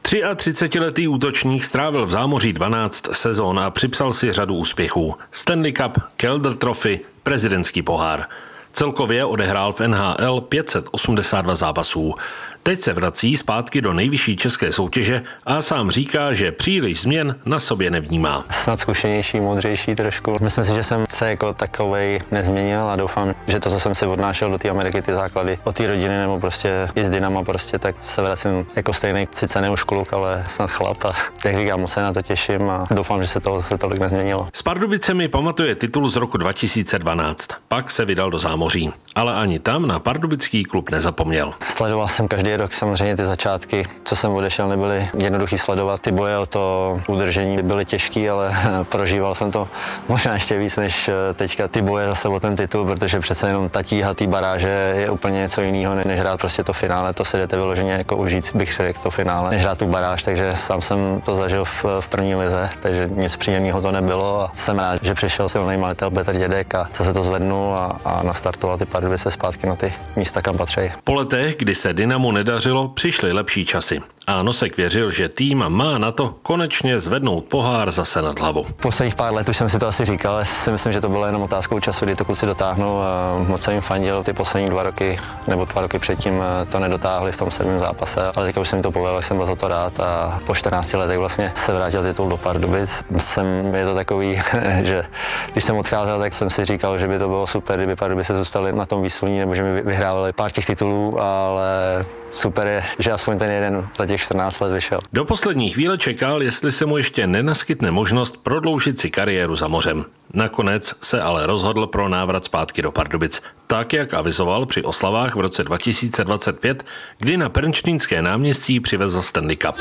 33letý útočník strávil v zámoří 12 sezón a připsal si řadu úspěchů. Stanley Cup, Calder Trophy, prezidentský pohár. Celkově odehrál v NHL 582 zápasů. Teď se vrací zpátky do nejvyšší české soutěže a sám říká, že příliš změn na sobě nevnímá. Snad zkušenější, moudřejší trošku. Myslím si, že jsem se jako takovej nezměnil a doufám, že to, co jsem si odnášel do té Ameriky, ty základy od té rodiny nebo prostě i s Dynama tak se vracím jako stejný, sice ne už kluk, ale snad chlap a jak říkám, moc se na to těším a doufám, že se to zase tolik nezměnilo. S Pardubicemi pamatuje titul z roku 2012, pak se vydal do zámoří, ale ani tam na pardubický klub nezapomněl. Sledoval jsem každý rok samozřejmě ty začátky, co jsem odešel, nebyly jednoduchý sledovat. Ty boje o to udržení byly těžký, ale prožíval jsem to možná ještě víc než teďka ty boje zase o ten titul, protože přece jenom ta tíha té baráže je úplně něco jiného, než hrát prostě to finále. To si jdete vyloženě jako užít, bych řekl, to finále, než hrát tu baráž, takže sám jsem to zažil v první lize, takže nic příjemného to nebylo a jsem rád, že přišel silný majitel Petr Dědek a zase to zvednul a nastartoval ty Pardubice zpátky na ty místa, kam patří. Po letech, kdy se Dynamu nedařilo, přišly lepší časy. A Nosek věřil, že tým má na to konečně zvednout pohár zase nad hlavu. Posledních pár let už jsem si to asi říkal, ale si myslím, že to bylo jenom otázkou času, kdy to kluci dotáhnou. Moc jsem jim fandil, ty poslední 2 roky nebo 2 roky předtím to nedotáhli v tom 7. zápase, ale teďka už jsem to povedl, jsem byl za to rád a po 14 letech vlastně se vrátil titul do Pardubic. Je to takový, že když jsem odcházel, tak jsem si říkal, že by to bylo super, kdyby Pardubice zůstaly na tom výsluní nebo že mi vyhrávali pár těch titulů, ale super je, že aspoň ten jeden za těch 14 let vyšel. Do poslední chvíle čekal, jestli se mu ještě nenaskytne možnost prodloužit si kariéru za mořem. Nakonec se ale rozhodl pro návrat zpátky do Pardubic, tak jak avizoval při oslavách v roce 2025, kdy na Pernštejnské náměstí přivezl Stanley Cup.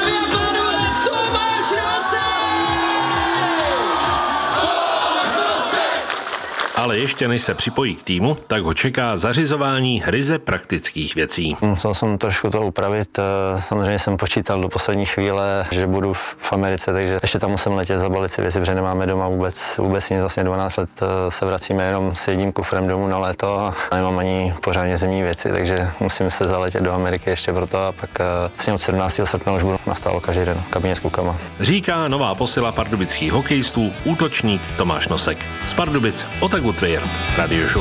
Ale ještě než se připojí k týmu, tak ho čeká zařizování ryze praktických věcí. Musel jsem trošku to upravit, samozřejmě jsem počítal do poslední chvíle, že budu v Americe, takže ještě tam musím letět, zabalit si věci, protože nemáme doma vůbec nic, vlastně 12 let se vracíme jenom s jedním kufrem domů na léto a nemám ani pořádně zimní věci, takže musím se zaletět do Ameriky ještě proto a pak vlastně od 17. srpna už budu nastálo každý den v kabině s klukama. Říká nová posila pardubických hokejistů útočník Tomáš Nosek. Z Pardubic Otaku Tvěr, Radio